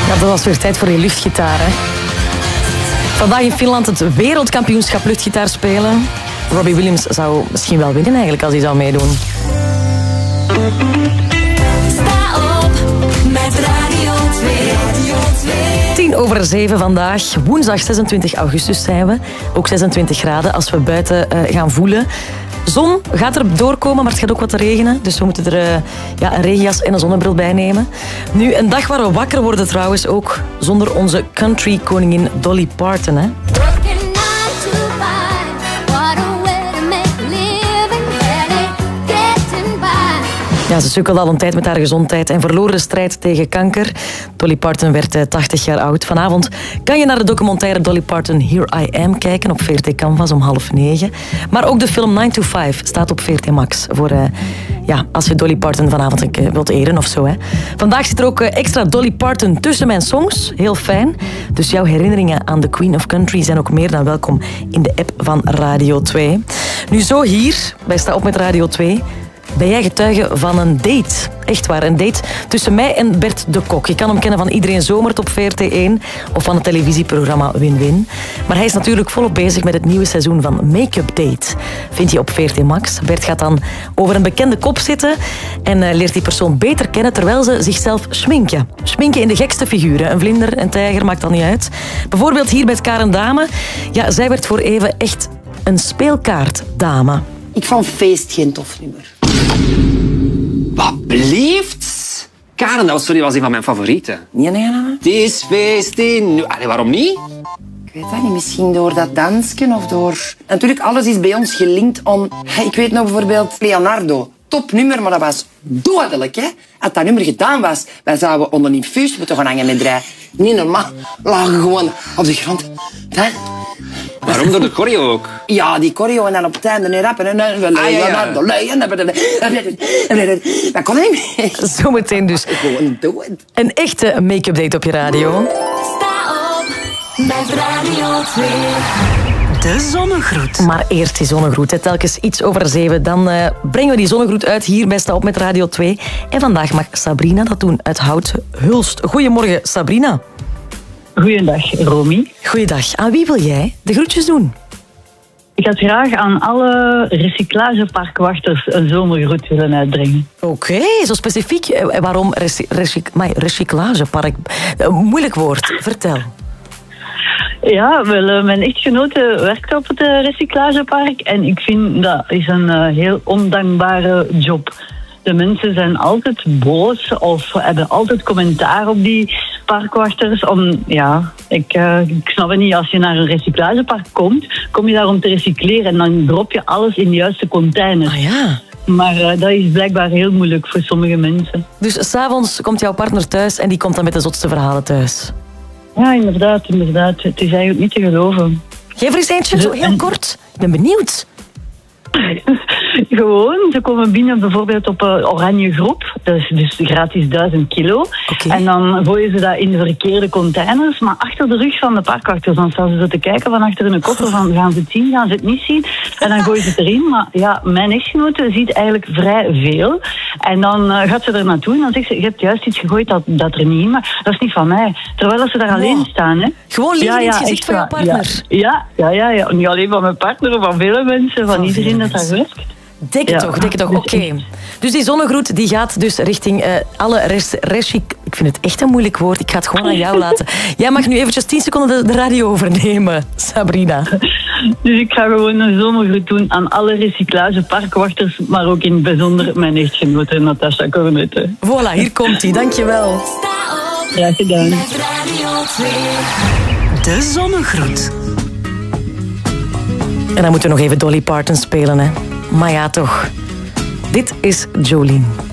Ja, dat was weer tijd voor die luchtgitaar, hè. Vandaag in Finland het wereldkampioenschap luchtgitaar spelen. Robbie Williams zou misschien wel winnen eigenlijk als hij zou meedoen. Sta op met Radio 2. 7:10 vandaag. Woensdag 26 augustus zijn we. Ook 26 graden als we buiten gaan voelen. Zon gaat er doorkomen, maar het gaat ook wat regenen. Dus we moeten er een regenjas en een zonnebril bij nemen. Nu, een dag waar we wakker worden trouwens ook zonder onze country koningin Dolly Parton. Hè? Ja, ze sukkelde al een tijd met haar gezondheid en verloor de strijd tegen kanker. Dolly Parton werd 80 jaar oud. Vanavond kan je naar de documentaire Dolly Parton Here I Am kijken op VRT Canvas om 20:30. Maar ook de film 9 to 5 staat op VRT Max voor als je Dolly Parton vanavond wilt eren of zo. Hè. Vandaag zit er ook extra Dolly Parton tussen mijn songs. Heel fijn. Dus jouw herinneringen aan de Queen of Country zijn ook meer dan welkom in de app van Radio 2. Nu zo hier, bij Sta op met Radio 2... ben jij getuige van een date. Echt waar, een date tussen mij en Bert de Kok. Je kan hem kennen van Iedereen Zomert op VRT1 of van het televisieprogramma Win-Win. Maar hij is natuurlijk volop bezig met het nieuwe seizoen van Make-up Date. Vind je op VRT Max. Bert gaat dan over een bekende kop zitten en leert die persoon beter kennen terwijl ze zichzelf schminken. Schminken in de gekste figuren. Een vlinder, een tijger, maakt dan niet uit. Bijvoorbeeld hier met Karen Dame. Ja, zij werd voor even echt een speelkaartdame. Ik vond Feest geen tof nummer. Wat blieft? Karen, dat was een van mijn favorieten. Nee. Het is feest in... Allee, waarom niet? Ik weet dat niet, misschien door dat dansken of door... Natuurlijk, alles is bij ons gelinkt om... Ik weet nog bijvoorbeeld Leonardo. Topnummer, maar dat was dodelijk, hè. Als dat nummer gedaan was, wij zouden onder een infuus moeten gaan hangen met draai. Niet normaal. Lagen gewoon op de grond. Waarom? Door de choreo ook? Ja, die choreo en dan op het einde en rappen. Dat kon niet meer. Zometeen dus. Gewoon doe het. Een echte make-up date op je radio. Sta op met Radio 2. De zonnegroet. Maar eerst die zonnegroet. Hè. Telkens iets over 7. Dan brengen we die zonnegroet uit hier bij Sta op met Radio 2. En vandaag mag Sabrina dat doen uit Hout-Hulst. Goedemorgen, Sabrina. Goeiedag, Romy. Goeiedag. Aan wie wil jij de groetjes doen? Ik had graag aan alle recyclageparkwachters een zomergroet willen uitbrengen. Oké, zo specifiek. Waarom recyclagepark? Moeilijk woord. Vertel. Ja, wel, mijn echtgenote werkt op het recyclagepark en ik vind dat is een heel ondankbare job. De mensen zijn altijd boos of hebben altijd commentaar op die parkwachters. Ik snap het niet. Als je naar een recyclagepark komt, kom je daar om te recycleren en dan drop je alles in de juiste container. Ah ja. Maar dat is blijkbaar heel moeilijk voor sommige mensen. Dus 's avonds komt jouw partner thuis en die komt dan met de zotste verhalen thuis? Ja, inderdaad. Het is eigenlijk niet te geloven. Geef er eens eentje, zo heel kort. Ik ben benieuwd. Gewoon, ze komen binnen bijvoorbeeld op een oranje groep. Dat is dus gratis 1000 kilo. Okay. En dan gooien ze dat in de verkeerde containers. Maar achter de rug van de parkwachters. Dan staan ze zo te kijken van achter hun koffer. Van, gaan ze het zien, gaan ze het niet zien? En dan gooien ze het erin. Maar ja, mijn echtgenote ziet eigenlijk vrij veel. En dan gaat ze er naartoe en dan zegt ze, je hebt juist iets gegooid dat er niet in. Maar dat is niet van mij. Terwijl ze daar alleen staan. Hè. Gewoon liegen in het gezicht van jouw partner. Ja. Niet alleen van mijn partner, maar van vele mensen. Van iedereen dat daar werkt. Denk het toch. Oké. Dus die zonnegroet die gaat dus richting alle ik vind het echt een moeilijk woord. Ik ga het gewoon aan jou laten. Jij mag nu eventjes 10 seconden de radio overnemen, Sabrina. Dus ik ga gewoon een zomergroet doen aan alle recyclageparkwachters, maar ook in het bijzonder mijn echtgenote Natasha Cornette. Voilà, hier komt hij. Dankjewel. Sta op Graag gedaan. met Radio 2. De zonnegroet. En dan moeten we nog even Dolly Parton spelen, hè. Maar ja, toch. Dit is Jolene.